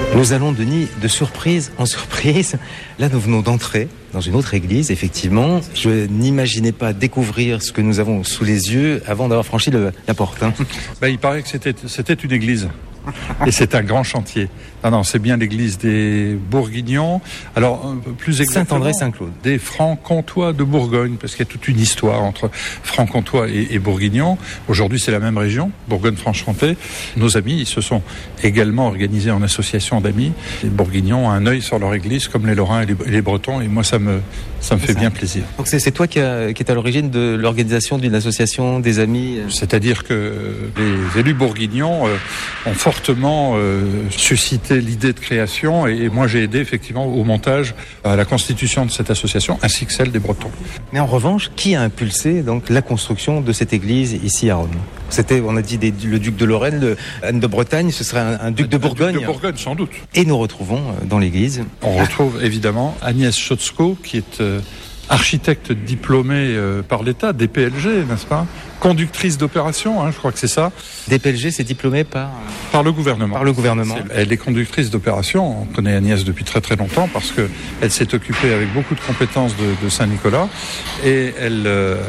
Nous allons, Denis, de surprise en surprise. Là, nous venons d'entrer dans une autre église, effectivement. Je n'imaginais pas découvrir ce que nous avons sous les yeux avant d'avoir franchi la porte. Il paraît que c'était une église. Et c'est un grand chantier. Non, c'est bien l'église des Bourguignons. Alors, plus exactement, Saint-André-Saint-Claude. Des Francs-Comtois de Bourgogne, parce qu'il y a toute une histoire entre Francs-Comtois et Bourguignons. Aujourd'hui, c'est la même région, Bourgogne-Franche-Comté. Nos amis, ils se sont également organisés en association d'amis. Les Bourguignons ont un œil sur leur église, comme les Lorrains et les Bretons, et moi, ça me fait bien plaisir. Donc c'est toi qui est à l'origine de l'organisation d'une association des amis. C'est-à-dire que les élus bourguignons ont fortement suscité l'idée de création, et moi j'ai aidé effectivement au montage, à la constitution de cette association, ainsi que celle des Bretons. Mais en revanche, qui a impulsé donc la construction de cette église ici à Rome ? C'était, on a dit, le duc de Lorraine, Anne de Bretagne, ce serait un duc de Bourgogne. Duc de Bourgogne, sans doute. Et nous retrouvons dans l'église. On retrouve évidemment Agnès Chotzko, qui est architecte diplômée par l'État, DPLG, n'est-ce pas ? Conductrice d'opération, je crois que c'est ça. DPLG, c'est diplômé par le gouvernement. Par le gouvernement. Elle est conductrice d'opération. On connaît Agnès depuis très très longtemps parce qu'elle s'est occupée avec beaucoup de compétences de Saint-Nicolas, et elle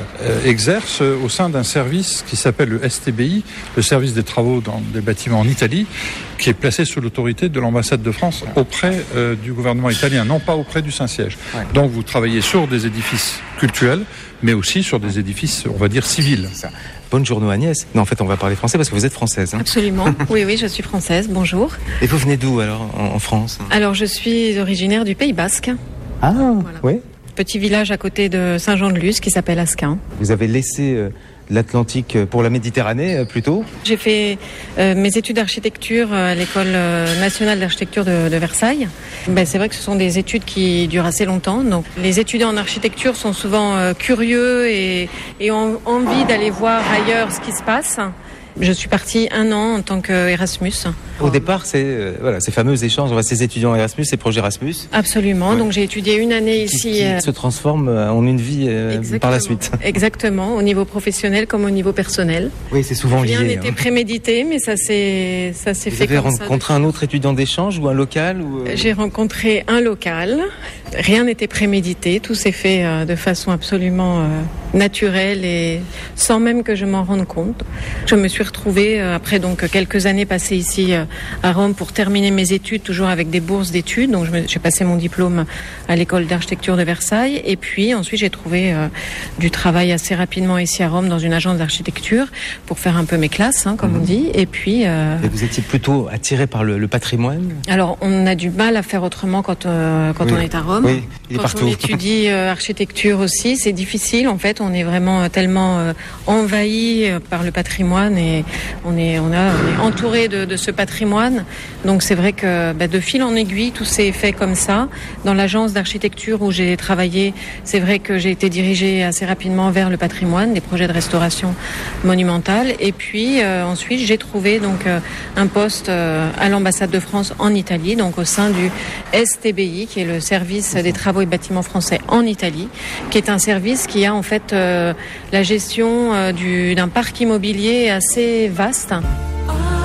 exerce au sein d'un service qui s'appelle le STBI, le service des travaux dans des bâtiments en Italie, qui est placé sous l'autorité de l'ambassade de France auprès du gouvernement italien, non pas auprès du Saint-Siège. Ouais. Donc vous travaillez sur des édifices cultuels, mais aussi sur des édifices, on va dire, civils. Bonjour Agnès. Non, en fait, on va parler français parce que vous êtes française. Absolument. Oui, je suis française. Bonjour. Et vous venez d'où alors en France ? Alors, je suis originaire du Pays Basque. Ah, voilà. Oui. Petit village à côté de Saint-Jean-de-Luz qui s'appelle Asquin. Vous avez laissé l'Atlantique pour la Méditerranée plutôt ? J'ai fait mes études d'architecture à l'École nationale d'architecture de Versailles. C'est vrai que ce sont des études qui durent assez longtemps. Donc, les étudiants en architecture sont souvent curieux et ont envie d'aller voir ailleurs ce qui se passe. Je suis partie 1 an en tant qu'Erasmus. Au départ, c'est ces fameux échanges, ces étudiants Erasmus, ces projets Erasmus. Absolument. Ouais. Donc j'ai étudié 1 année ici. Qui se transforme en une vie par la suite. Exactement, au niveau professionnel comme au niveau personnel. Oui, c'est souvent lié. Rien n'était prémédité, mais ça s'est fait comme ça. Vous avez rencontré un autre étudiant d'échange ou un local ou J'ai rencontré un local. Rien n'était prémédité, tout s'est fait de façon absolument naturelle et sans même que je m'en rende compte. Je me suis retrouvée après donc quelques années passées ici à Rome pour terminer mes études, toujours avec des bourses d'études. Donc j'ai passé mon diplôme à l'école d'architecture de Versailles, et puis ensuite j'ai trouvé du travail assez rapidement ici à Rome dans une agence d'architecture pour faire un peu mes classes, comme on dit. Et puis. Et vous étiez plutôt attiré par le patrimoine ? Alors on a du mal à faire autrement quand on est à Rome. Oui, il est quand partout. on étudie architecture aussi, c'est difficile. En fait, on est vraiment tellement envahi par le patrimoine et on est entouré de ce patrimoine. Donc c'est vrai que de fil en aiguille, tout s'est fait comme ça. Dans l'agence d'architecture où j'ai travaillé, c'est vrai que j'ai été dirigée assez rapidement vers le patrimoine, des projets de restauration monumentale. Et puis ensuite, j'ai trouvé donc un poste à l'ambassade de France en Italie, donc au sein du STBI, qui est le service des travaux et bâtiments français en Italie, qui est un service qui a en fait la gestion d'un parc immobilier assez vaste.